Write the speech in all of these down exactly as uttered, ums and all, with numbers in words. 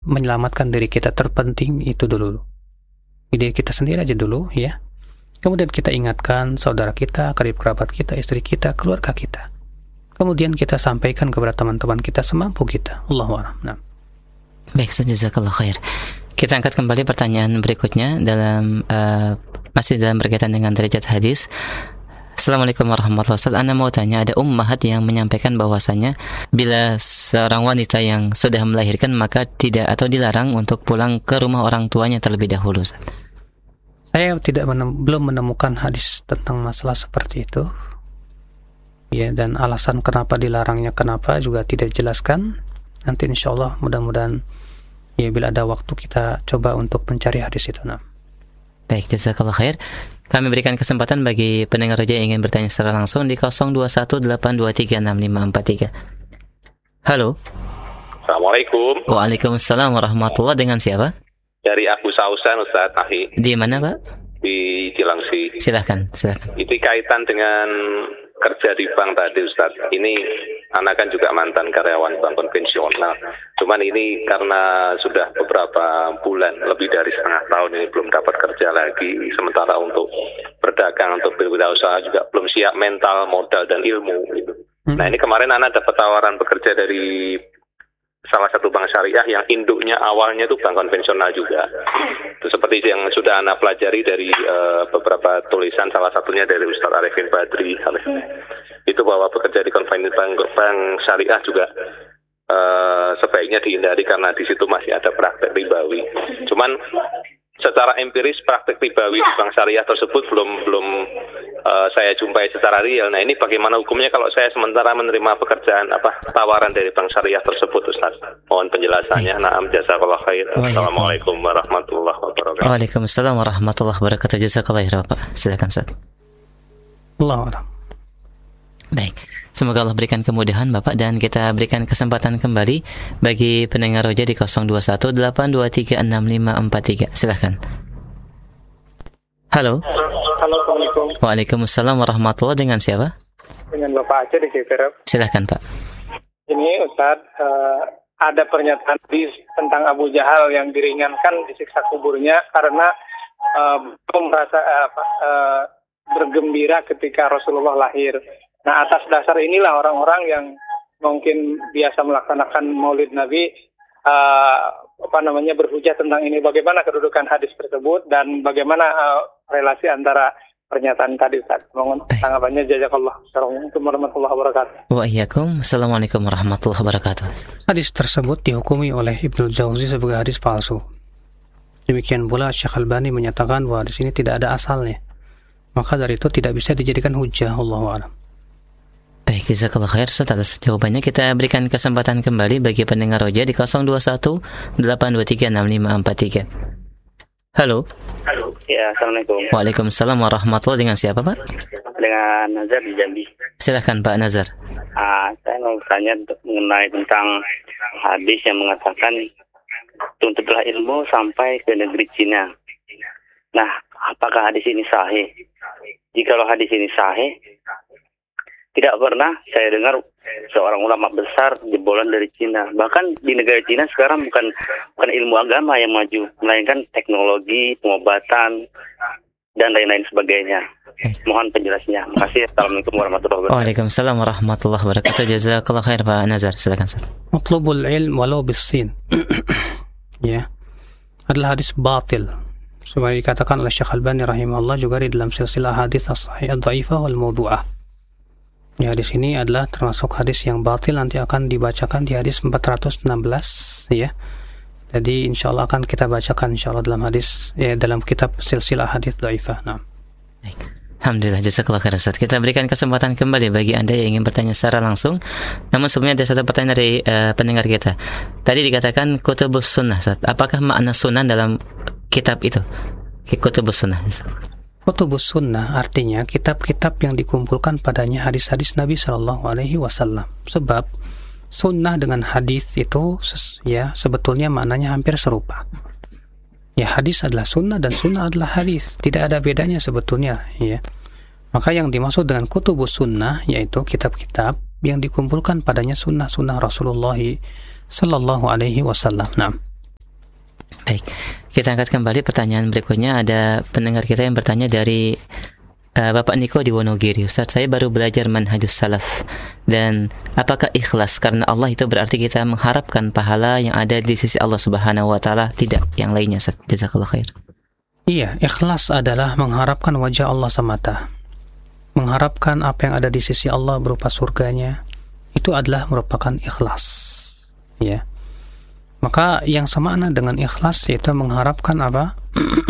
menyelamatkan diri kita, terpenting itu dulu. Diri kita sendiri aja dulu ya. Kemudian kita ingatkan saudara kita, karib kerabat kita, istri kita, keluarga kita. Kemudian kita sampaikan kepada teman-teman kita semampu kita. Allahu a'lam. Nah. Baik, jazakallahu khair. Kita angkat kembali pertanyaan berikutnya dalam uh, masih dalam berkaitan dengan derajat hadis. Assalamualaikum warahmatullahi wabarakatuh. Anda mau tanya, ada ummahat yang menyampaikan bahwasanya bila seorang wanita yang sudah melahirkan maka tidak atau dilarang untuk pulang ke rumah orang tuanya terlebih dahulu. Saya tidak menem, belum menemukan hadis tentang masalah seperti itu. Ya, dan alasan kenapa dilarangnya kenapa juga tidak dijelaskan. Nanti insyaallah mudah-mudahan ya bila ada waktu kita coba untuk mencari hadis itu. Nah. Baik, jazakallahu khair. Kami berikan kesempatan bagi pendengar Roja yang ingin bertanya secara langsung di nol dua satu delapan dua tiga enam lima empat tiga. Halo. Assalamualaikum. Waalaikumsalam warahmatullahi. Dengan siapa? Dari Abu Sausan, Ustaz Ahi. Di mana, Pak? Di Cilangsi. Silahkan, silahkan. Itu kaitan dengan kerja di bank tadi, Ustaz. Ini anak kan juga mantan karyawan bank konvensional. Cuman ini karena sudah beberapa bulan, lebih dari setengah tahun ini belum dapat kerja lagi. Sementara untuk berdagang, untuk berwirausaha juga belum siap mental, modal, dan ilmu. Gitu. Hmm. Nah ini kemarin anak dapat tawaran bekerja dari salah satu bank syariah yang induknya awalnya itu bank konvensional juga. Itu seperti yang sudah anak pelajari dari uh, beberapa tulisan, salah satunya dari Ustaz Arifin Badri. Itu bahwa bekerja di konvensional bank, bank syariah juga uh, sebaiknya dihindari karena di situ masih ada praktek ribawi. Cuman secara empiris praktek ribawi di bank syariah tersebut belum belum uh, saya jumpai secara real. Nah ini bagaimana hukumnya kalau saya sementara menerima pekerjaan apa tawaran dari bank syariah tersebut, Ustaz? Mohon penjelasannya. Naam, jazakallahu khair. Assalamualaikum warahmatullahi wabarakatuh. Waalaikumsalam warahmatullahi wabarakatuh. Jazakallahu khair, Pak. Silakan, Ustaz. Allahu a'lam. Baik. Semoga Allah berikan kemudahan Bapak, dan kita berikan kesempatan kembali bagi pendengar Roja di nol dua satu delapan dua tiga enam lima empat tiga. Silahkan. Halo. Assalamualaikum. Waalaikumsalam warahmatullahi. Dengan siapa? Dengan Bapak Aceh di Ciperep. Silahkan, Pak. Ini Ustaz, uh, ada pernyataan hadis tentang Abu Jahal yang diringankan disiksa kuburnya karena uh, belum merasa uh, uh, bergembira ketika Rasulullah lahir. Nah, atas dasar inilah orang-orang yang mungkin biasa melaksanakan Maulid Nabi uh, apa namanya berhujah tentang ini. Bagaimana kedudukan hadis tersebut dan bagaimana uh, relasi antara pernyataan tadi, Ustaz? Mohon tanggapannya. Jazakallah. Assalamualaikum warahmatullahi wabarakatuh. Wa iyyakum. Assalamualaikum warahmatullahi wabarakatuh. Hadis tersebut dihukumi oleh Ibnu Jauzi sebagai hadis palsu. Demikian pula Syekh Albani menyatakan bahwa di sini tidak ada asalnya. Maka dari itu tidak bisa dijadikan hujah. Allahu a'lam. Baik, jazakallahu khair. Setelah jawabannya kita berikan kesempatan kembali bagi pendengar Roja di nol dua satu delapan dua tiga enam lima empat tiga. Halo. Halo. Ya, Assalamualaikum. Waalaikumsalam warahmatullahi. Dengan siapa, Pak? Dengan Nazar di Jambi. Silahkan, Pak Nazar. Ah, saya mau bertanya mengenai tentang hadis yang mengatakan tuntutlah ilmu sampai ke negeri Cina. Nah, apakah hadis ini sahih? Jikalau hadis ini sahih, tidak pernah saya dengar seorang ulama besar jebolan dari Cina. Bahkan di negara Cina sekarang bukan bukan ilmu agama yang maju, melainkan teknologi, pengobatan, dan lain-lain sebagainya. Mohon penjelasannya. Makasih. Assalamualaikum warahmatullahi wabarakatuh. Waalaikumsalam warahmatullahi wabarakatuh. Jazakallahu khair, Pak Nazar. Silakan, Ustaz. Matlubul ilm walau bis-sin. Ya. Adalah hadis batil. Seperti dikatakan oleh Syekh Albani rahimahullah juga di dalam silsilah hadis as-sahih ad-dhaifah wal mawdu'ah. Ya, di sini adalah termasuk hadis yang batil, nanti akan dibacakan di hadis empat ratus enam belas ya. Jadi insyaallah akan kita bacakan insyaallah dalam hadis ya dalam kitab silsilah hadis dhaifah. Nah. Baik. Alhamdulillah, jazakallahu khairan, Ustaz. Kita berikan kesempatan kembali bagi Anda yang ingin bertanya secara langsung. Namun sebelumnya ada satu pertanyaan dari uh, pendengar kita. Tadi dikatakan kutubus sunnah, Ustaz. Apakah makna sunnah dalam kitab itu? Kutubus sunnah, Ustaz. Kutubus sunnah artinya kitab-kitab yang dikumpulkan padanya hadis-hadis Nabi Shallallahu Alaihi Wasallam. Sebab sunnah dengan hadis itu ya sebetulnya maknanya hampir serupa. Ya, hadis adalah sunnah dan sunnah adalah hadis, tidak ada bedanya sebetulnya. Ya, maka yang dimaksud dengan kutubus sunnah yaitu kitab-kitab yang dikumpulkan padanya sunnah-sunnah Rasulullah Shallallahu Alaihi Wasallam. Nah. Baik, kita angkat kembali pertanyaan berikutnya. Ada pendengar kita yang bertanya dari uh, Bapak Niko di Wonogiri. Ustaz, saya baru belajar manhajus salaf, dan apakah ikhlas karena Allah itu berarti kita mengharapkan pahala yang ada di sisi Allah Subhanahu wa taala, tidak yang lainnya? Ustaz, jazakallahu khair. Iya, ikhlas adalah mengharapkan wajah Allah semata. Mengharapkan apa yang ada di sisi Allah berupa surganya, itu adalah merupakan ikhlas. Ya. Maka yang semakna dengan ikhlas yaitu mengharapkan apa?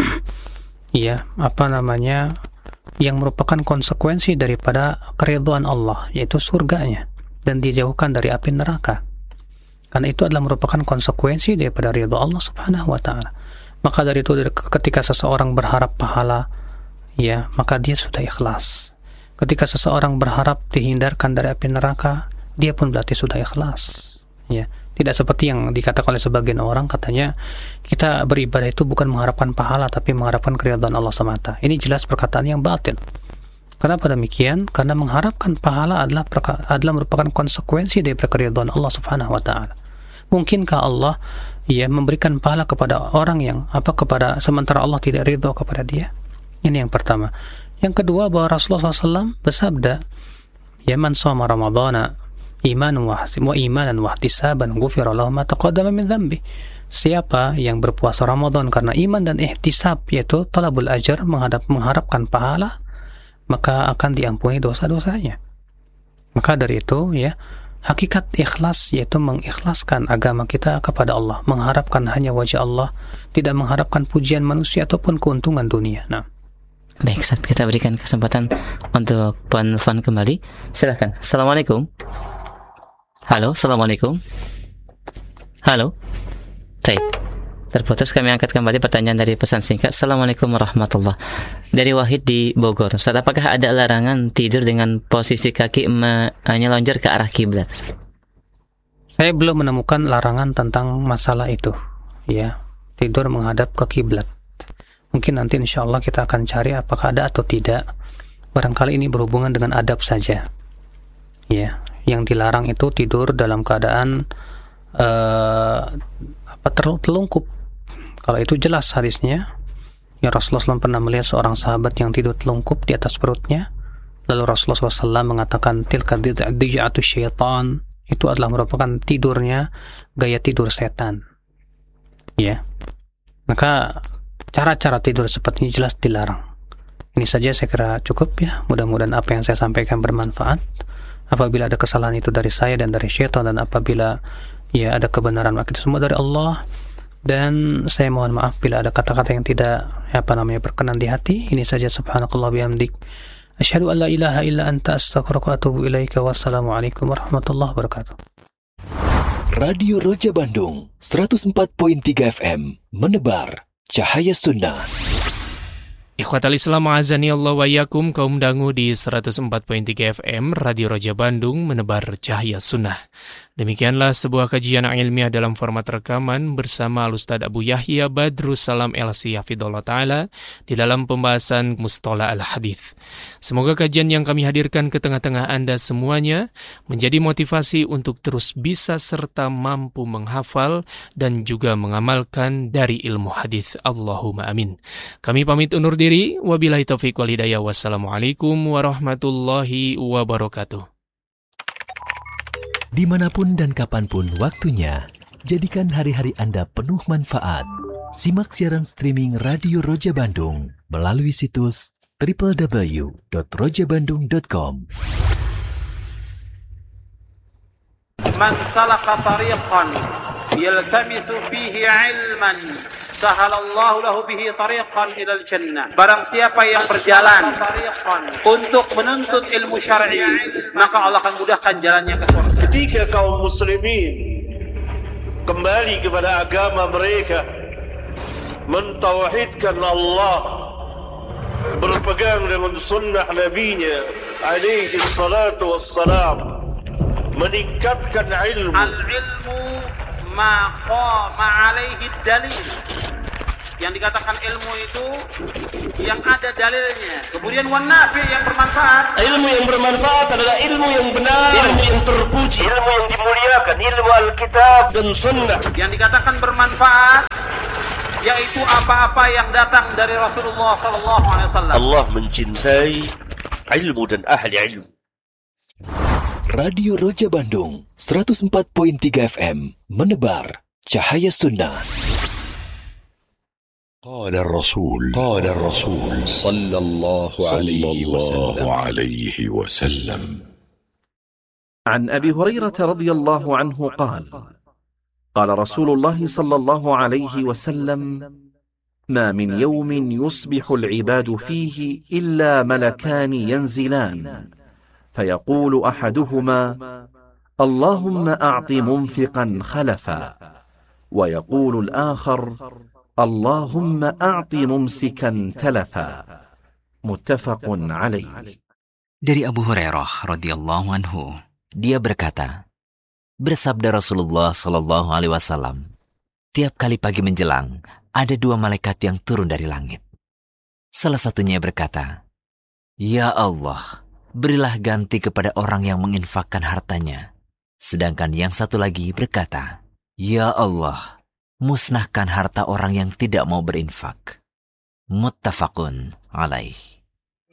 ya, apa namanya? Yang merupakan konsekuensi daripada keridhaan Allah, yaitu surganya, dan dijauhkan dari api neraka. Karena itu adalah merupakan konsekuensi daripada ridha Allah Subhanahu wa taala. Maka dari itu ketika seseorang berharap pahala, ya, maka dia sudah ikhlas. Ketika seseorang berharap dihindarkan dari api neraka, dia pun berarti sudah ikhlas. Ya. Tidak seperti yang dikatakan oleh sebagian orang, katanya kita beribadah itu bukan mengharapkan pahala tapi mengharapkan keridhaan Allah semata. Ini jelas perkataan yang batil. Kenapa demikian? Karena mengharapkan pahala adalah adalah merupakan konsekuensi dari keridhaan Allah Subhanahu wa taala. Mungkinkah Allah ya memberikan pahala kepada orang yang apa kepada sementara Allah tidak ridha kepada dia? Ini yang pertama. Yang kedua, bahwa Rasulullah shallallahu alaihi wasallam bersabda, "Ya man shoma Ramadhana imanan wa imanan wa ihtisaban ghufira lahu ma taqaddama min dhanbi." Siapa yang berpuasa Ramadan karena iman dan ihtisab, yaitu talabul ajr, menghadap mengharapkan pahala, maka akan diampuni dosa-dosanya. Maka dari itu ya, hakikat ikhlas yaitu mengikhlaskan agama kita kepada Allah, mengharapkan hanya wajah Allah, tidak mengharapkan pujian manusia ataupun keuntungan dunia. Nah, baik, Ustaz, kita berikan kesempatan untuk penelpon kembali. Silakan. Assalamualaikum. Halo, assalamualaikum. Halo. Baik, terputus. Kami angkat kembali pertanyaan dari pesan singkat. Assalamualaikum warahmatullah. Dari Wahid di Bogor. Ustaz, apakah ada larangan tidur dengan posisi kaki menyelonjor ke arah kiblat? Saya belum menemukan larangan tentang masalah itu. Ya, tidur menghadap ke kiblat. Mungkin nanti insya Allah kita akan cari apakah ada atau tidak. Barangkali ini berhubungan dengan adab saja. Ya. Yang dilarang itu tidur dalam keadaan uh, apa terlungkup. Kalau itu jelas hadisnya. Ya, Rasulullah shallallahu alaihi wasallam pernah melihat seorang sahabat yang tidur telungkup di atas perutnya. Lalu Rasulullah shallallahu alaihi wasallam mengatakan, tilka dija'atu syaitan. Itu adalah merupakan tidurnya gaya tidur setan. Ya. Maka cara-cara tidur seperti ini jelas dilarang. Ini saja saya kira cukup ya. Mudah-mudahan apa yang saya sampaikan bermanfaat. Apabila ada kesalahan itu dari saya dan dari syaitan, dan apabila ya ada kebenaran, maka itu semua dari Allah. Dan saya mohon maaf bila ada kata-kata yang tidak apa namanya berkenan di hati. Ini saja. Subhanakallah bihamdik, asyhadu an la ilaha illa anta, astaghfiruka wa atubu ilaika. Wassalamualaikum warahmatullahi wabarakatuh. Radio Roja Bandung seratus empat koma tiga F M menebar cahaya sunnah. Ikhwatal Islam azani Allah wa yakum, kaum dangu di seratus empat koma tiga F M Radio Roja Bandung menebar cahaya sunnah. Demikianlah sebuah kajian ilmiah dalam format rekaman bersama Al-Ustaz Abu Yahya Badrus Salam El Hafidhullah Ta'ala di dalam pembahasan Mustalah Al-Hadith. Semoga kajian yang kami hadirkan ke tengah-tengah Anda semuanya menjadi motivasi untuk terus bisa serta mampu menghafal dan juga mengamalkan dari ilmu hadis. Allahumma amin. Kami pamit undur diri. Wabillahi taufiq wal hidayah. Wassalamualaikum warahmatullahi wabarakatuh. Dimanapun dan kapanpun waktunya, jadikan hari-hari Anda penuh manfaat. Simak siaran streaming Radio Roja Bandung melalui situs w w w dot roja bandung dot com. Man salaka tariqan yaltamisu fihi ilman sahalallahu lahu bihi tariqan ilal jannah. Barang siapa yang berjalan untuk menuntut ilmu syar'i, maka Allah akan mudahkan jalannya ke surga. Ketika kaum muslimin kembali kepada agama mereka, mentauhidkan Allah, berpegang dengan sunnah nabinya alaihi salatu wassalam, meningkatkan ilmu. Al-ilmu ma qama alaihi dalil. Yang dikatakan ilmu itu yang ada dalilnya. Kemudian wan nafi, yang bermanfaat. Ilmu yang bermanfaat adalah ilmu yang benar, ilmu yang terpuji, ilmu yang dimuliakan, ilmu Alkitab dan Sunnah. Yang dikatakan bermanfaat yaitu apa-apa yang datang dari Rasulullah sallallahu alaihi wasallam. Allah mencintai ilmu dan ahli ilmu. Radio Roja Bandung seratus empat koma tiga F M menebar cahaya sunnah. قال الرسول قال الرسول صلى الله عليه وسلم عليه وسلم عن أبي هريرة رضي الله عنه قال قال رسول الله صلى الله عليه وسلم ما من يوم يصبح العباد فيه إلا ملكان ينزلان فيقول أحدهما اللهم أعط منفقا خلفا ويقول الآخر اللهم أعط ممسكا تلفا متفق عليه. Dari Abu Hurairah radhiyallahu anhu, dia berkata, bersabda Rasulullah sallallahu alaihi wasallam, tiap kali pagi menjelang ada dua malaikat yang turun dari langit. Salah satunya berkata, ya Allah, berilah ganti kepada orang yang menginfakkan hartanya. Sedangkan yang satu lagi berkata, ya Allah, musnahkan harta orang yang tidak mau berinfak. Muttafaqun alaih.